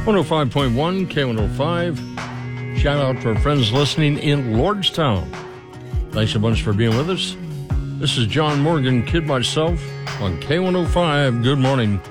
105.1 K105. Shout out to our friends listening in Lordstown. Thanks a bunch for being with us. This is John Morgan, Kid Myself, on K105. Good morning.